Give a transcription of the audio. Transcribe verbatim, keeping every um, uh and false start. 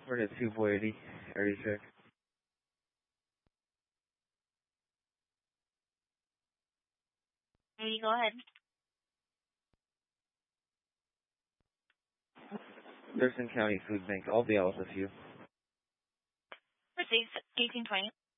We're at two four eighty, area check. Maybe go ahead. Thurston County Food Bank. I'll be out with you. Received eighteen twenty.